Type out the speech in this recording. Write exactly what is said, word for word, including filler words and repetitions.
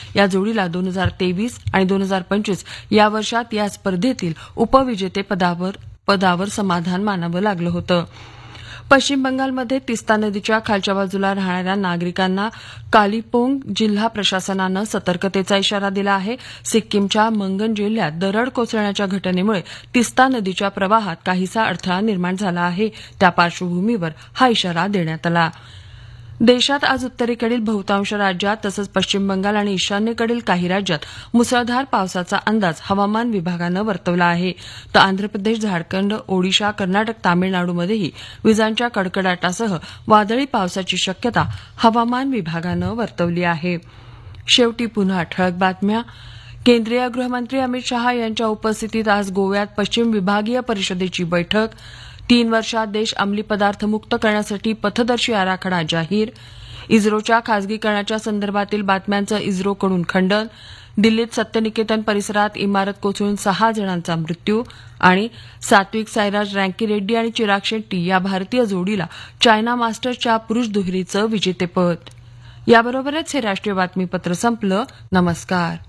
या जोडीला दोन हजार तेवीस आणि दोन हजार पंचवीस या वर्षात या स्पर्धेतील उपविजेते पदावर पदावर समाधान मानावं लागलं होतं. पश्चिम बंगालमध्ये तिस्ता नदीच्या खालच्या बाजूला राहणाऱ्या नागरिकांना कालिपोंग जिल्हा प्रशासनानं सतर्कतेचा इशारा दिला आहे. सिक्कीमच्या मंगन जिल्ह्यात दरड कोसळण्याच्या घटनेमुळे तिस्ता नदीच्या प्रवाहात काहीसा अडथळा निर्माण झाला आहे. त्या पार्श्वभूमीवर हा इशारा देण्यात आला. देशात आज उत्तरेकडील बहुतांश राज्यात तसंच पश्चिम बंगाल आणि ईशान्येकडील काही राज्यात मुसळधार पावसाचा अंदाज हवामान विभागानं वर्तवला आहे. तर आंध्र प्रदेश, झारखंड, ओडिशा, कर्नाटक, तामिळनाडूमध्येही विजांच्या कडकडाटासह वादळी पावसाची शक्यता हवामान विभागानं वर्तवली आहे. शेवटी पुन्हा ठळक बातम्या. केंद्रीय गृहमंत्री अमित शहा यांच्या उपस्थितीत आज गोव्यात पश्चिम विभागीय परिषदेची बैठक. तीन वर्षात देश अंमली पदार्थ मुक्त करण्यासाठी पथदर्शी आराखडा जाहीर. इस्रोच्या खासगीकरणाच्या संदर्भातील बातम्यांचं इस्रोकडून खंडन. दिल्लीत सत्यनिकेतन परिसरात इमारत कोसळून सहा जणांचा मृत्यू. आणि सात्विक साईराज रँकीरेड्डी आणि चिराग शेट्टी या भारतीय जोडीला चायना मास्टर्सच्या पुरुष दुहेरीचं विजेतेपद. याबरोबरच हे राष्ट्रीय बातमीपत्र संपलं. नमस्कार.